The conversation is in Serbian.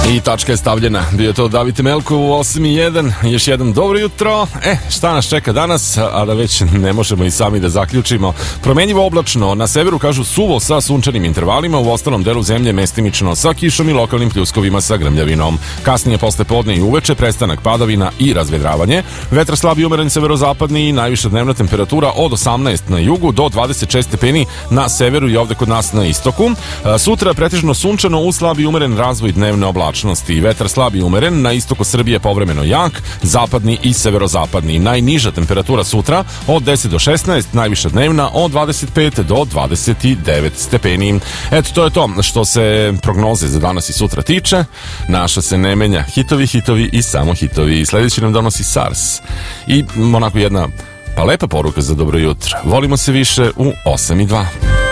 I tačka je stavljena. Bio je to David Temelko u 8:01. Još jednom dobro jutro. Šta nas čeka danas, a da već ne možemo i sami da zaključimo. Promenjivo oblačno, na severu kažu suvo sa sunčanim intervalima, u ostalom delu zemlje mestimično sa kišom i lokalnim pljuskovima sa grmljavinom. Kasnije posle podne i uveče prestanak padavina i razvedravanje. Vetar slab i umeren severozapadni i najviša dnevna temperatura od 18 na jugu do 26 stepeni na severu i ovde kod nas na istoku. Sutra pretežno sunčano uz slab i umeren razvoj dnevne oblačnosti. Vetar slab i umeren, na istoku Srbije povremeno jak, zapadni i severozapadni. Najniža temperatura sutra od 10 do 16, najviša dnevna od 25 do 29 stepeni. Eto, to je to što se prognoze za danas i sutra tiče. Naša se ne menja. Hitovi i samo hitovi. Sledeći nam donosi SARS. I onako jedna lepa poruka za dobro jutro. Volimo se više u 8:02.